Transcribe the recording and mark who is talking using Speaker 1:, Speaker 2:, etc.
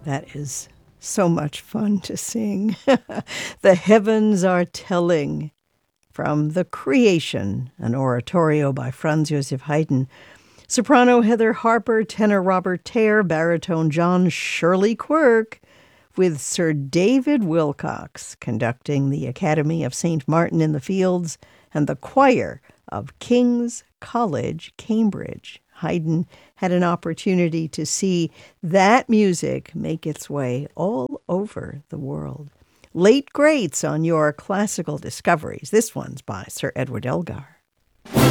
Speaker 1: That is so much fun to sing. The Heavens Are Telling from The Creation, an oratorio by Franz Joseph Haydn. Soprano Heather Harper, tenor Robert Tare, baritone John Shirley Quirk, with Sir David Wilcox conducting the Academy of St. Martin in the Fields and the choir of King's College, Cambridge. Haydn had an opportunity to see that music make its way all over the world. Late greats on your classical discoveries. This one's by Sir Edward Elgar.